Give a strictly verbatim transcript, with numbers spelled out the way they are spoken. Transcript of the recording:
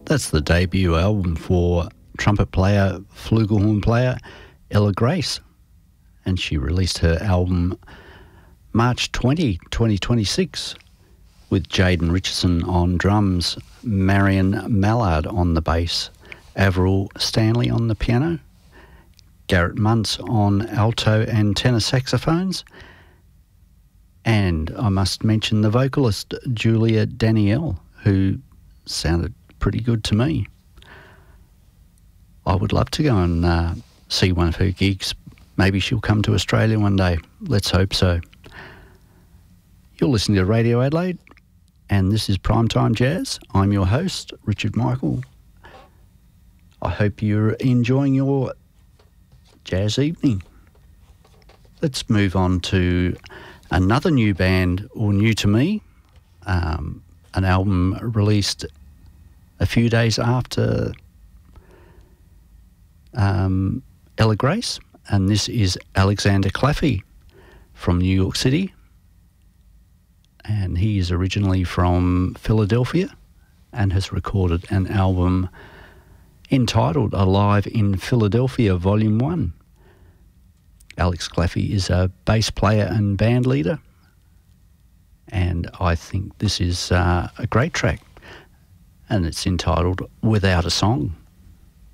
That's the debut album for trumpet player, flugelhorn player Ella Grace, and she released her album March twentieth, twenty twenty-six, with Jaden Richardson on drums, Marion Mallard on the bass, Avril Stanley on the piano, Garrett Muntz on alto and tenor saxophones, and I must mention the vocalist Julia Danielle, who sounded pretty good to me. I would love to go and uh, see one of her gigs. Maybe she'll come to Australia one day. Let's hope so. You're listening to Radio Adelaide, and this is Primetime Jazz. I'm your host, Richard Michael. I hope you're enjoying your jazz evening. Let's move on to another new band, or new to me, um, an album released a few days after um, Ella Grace, and this is Alexander Claffey from New York City, and he is originally from Philadelphia and has recorded an album entitled Alive in Philadelphia Volume one. Alex Claffey is a bass player and band leader, and I think this is uh, a great track, and it's entitled Without a Song.